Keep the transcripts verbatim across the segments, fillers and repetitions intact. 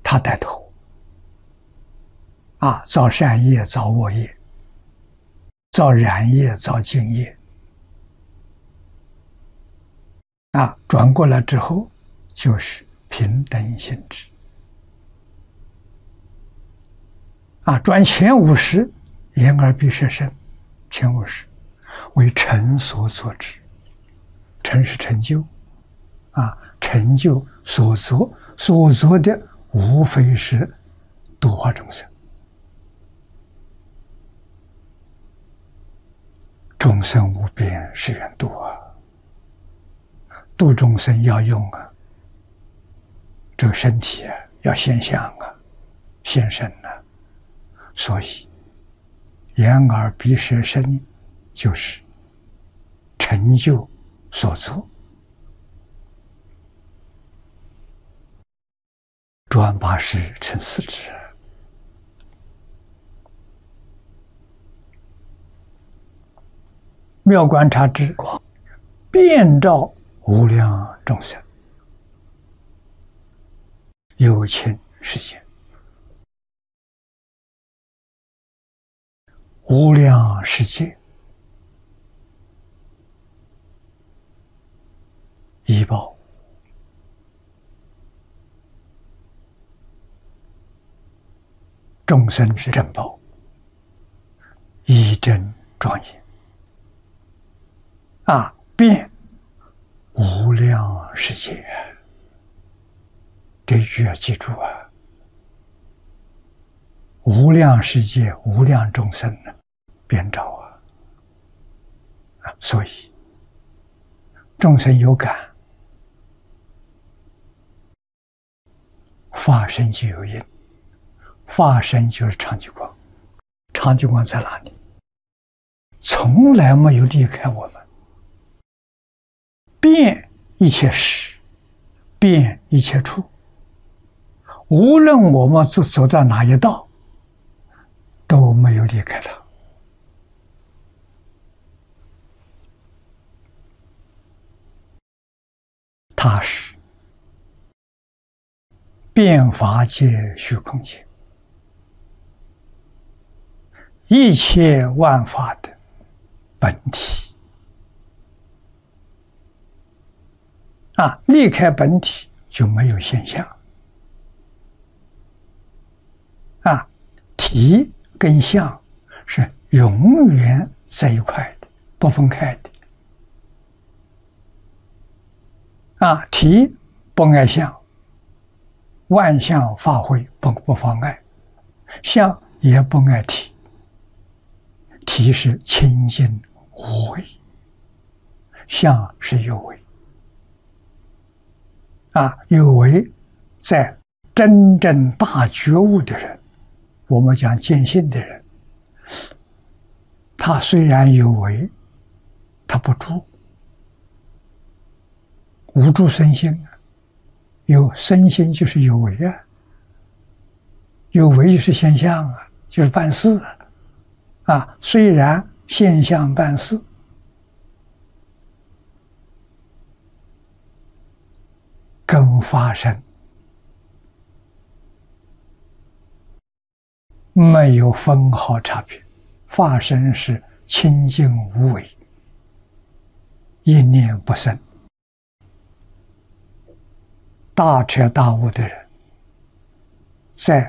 他带头啊，造善业，造恶业，造染业，造净业啊，转过来之后就是平等性质啊，转前五十，言而必摄身，前五十为成所作之，成是成就啊，成就所作所作的无非是度化众生，众生无边誓愿度啊，度众生要用啊，这个身体啊要现相啊，现身啊，所以眼耳鼻舌身就是成就所作，转八识成四智，妙观察之光，遍照无量众生，有情世间，无量世界，依报众生是正报，一真庄严啊，遍无量世界，这一句要记住啊！无量世界，无量众生呢，遍照啊！啊，所以众生有感，发生就有因，发生就是长久光，长久光在哪里？从来没有离开我们，遍一切时，遍一切处，无论我们走走到哪一道，都没有离开它。它是遍法界虚空界，一切万法的本体啊，离开本体就没有现象啊，体跟相是永远在一块的，不分开的啊，体不碍相，万象法会不不妨碍，相也不碍体，体是清净无为，相是有为啊，有为在真正大觉悟的人，我们讲见性的人，他虽然有为，他不住，无住生心，有生心就是有为啊，有为就是现象啊，就是办事啊，啊，虽然现象办事，跟发生没有分毫差别，发生是清净无为，一念不生。大彻大悟的人，在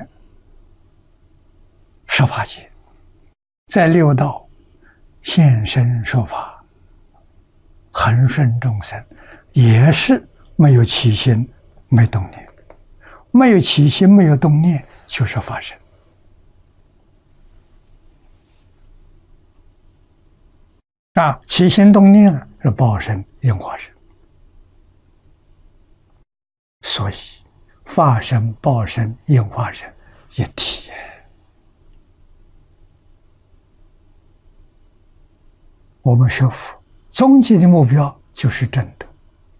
十法界，在六道现身说法，恒顺众生，也是没有起心，没动念，没有起心，没有动念，就是发生。啊，起心动念是报身应化身，所以法身、报身、应化身一体。我们学佛终极的目标就是正德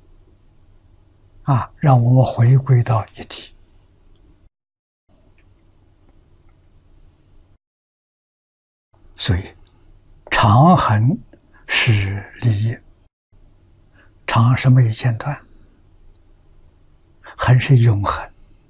啊，让我们回归到一体。所以长恒是利益，长是没有间断，恒是永恒。